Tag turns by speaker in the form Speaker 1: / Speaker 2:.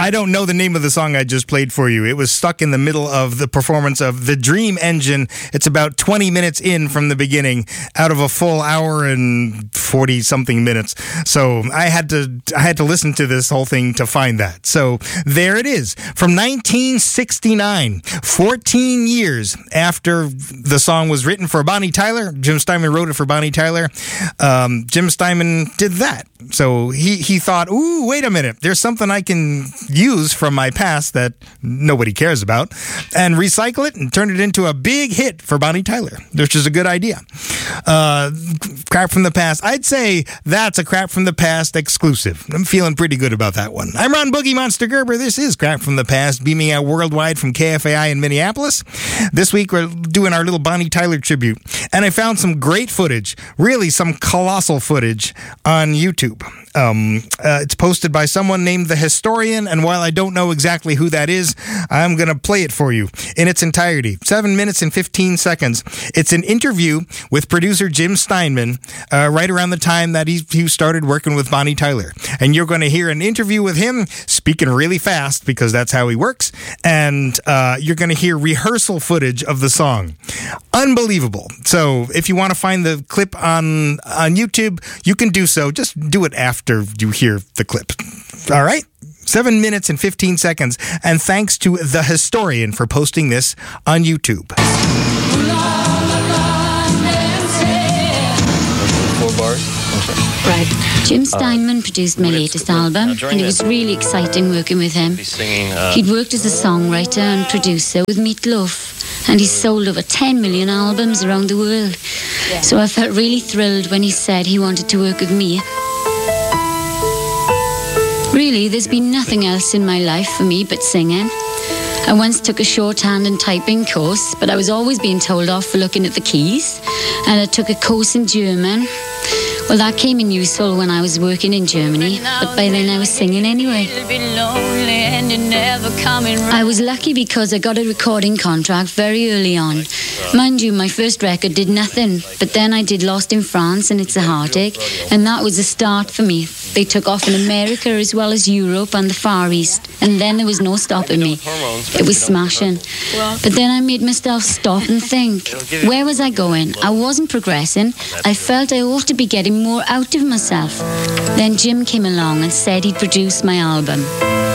Speaker 1: I don't know the name of the song I just played for you. It was stuck in the middle of the performance of The Dream Engine. It's about 20 minutes in from the beginning, out of a full hour and 40-something minutes. So I had to listen to this whole thing to find that. So there it is. From 1969, 14 years after the song was written for Bonnie Tyler, Jim Steinman wrote it for Bonnie Tyler. Jim Steinman did that. So he thought, ooh, wait a minute, there's something I can use from my past that nobody cares about, and recycle it and turn it into a big hit for Bonnie Tyler, which is a good idea. Crap from the past. I'd say that's a Crap from the Past exclusive. I'm feeling pretty good about that one. I'm Ron Boogie Monster Gerber. This is Crap from the Past, beaming out worldwide from KFAI in Minneapolis. This week we're doing our little Bonnie Tyler tribute, and I found some great footage, really some colossal footage on YouTube. It's posted by someone named The Historian, and while I don't know exactly who that is, I'm going to play it for you in its entirety. 7 minutes and 15 seconds. It's an interview with producer Jim Steinman right around the time that he started working with Bonnie Tyler. And you're going to hear an interview with him speaking really fast because that's how he works, and you're going to hear rehearsal footage of the song. Unbelievable. So if you want to find the clip on YouTube, you can do so. Just do it after you hear the clip. All right? 7 minutes and 15 seconds. And thanks to The Historian for posting this on YouTube.
Speaker 2: 4 bars?
Speaker 3: Right. Jim Steinman produced my latest album, and it was really exciting working with him. He'd worked as a songwriter and producer with Meat Loaf, and he's sold over 10 million albums around the world. So I felt really thrilled when he said he wanted to work with me. Really, there's been nothing else in my life for me but singing. I once took a shorthand and typing course, but I was always being told off for looking at the keys. And I took a course in German. Well, that came in useful when I was working in Germany, but by then I was singing anyway. I was lucky because I got a recording contract very early on. Mind you, my first record did nothing, but then I did Lost in France and It's a Heartache, and that was a start for me. They took off in America as well as Europe and the Far East, and then there was no stopping me. It was smashing. But then I made myself stop and think, where was I going? I wasn't progressing. I felt I ought to be getting more out of myself. Then Jim came along and said he'd produce my album.